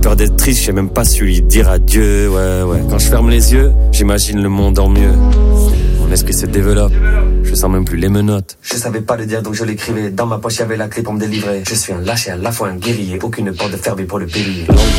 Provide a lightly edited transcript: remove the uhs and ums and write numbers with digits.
peur d'être triste, je sais même pas su lui dire adieu. Ouais. Quand je ferme les yeux, j'imagine le monde en mieux. Mon esprit se développe, je sens même plus les menottes. Je savais pas le dire donc je l'écrivais. Dans ma poche y'avait la clé pour me délivrer. Je suis un lâche et à la fois un guerrier. Aucune porte fermée pour le bélier.